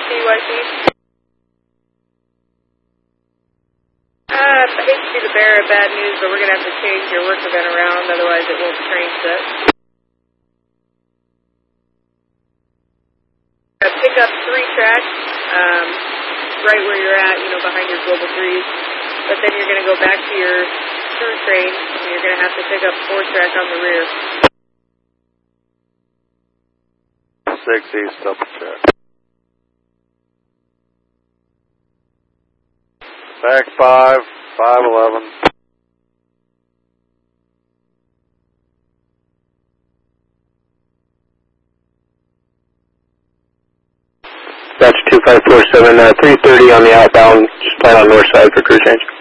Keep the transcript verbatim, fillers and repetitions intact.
C Y C. Uh, I hate to be the bearer of bad news, but we're going to have to change your work event around, otherwise it won't train set. Uh, pick up three tracks, um, right where you're at, you know, behind your global threes, but then you're going to go back to your through train, and you're going to have to pick up four track on the rear. Six East, double check. Back five, five eleven. That's two five four seven, uh, three thirty on the outbound, just plan on north side for crew change.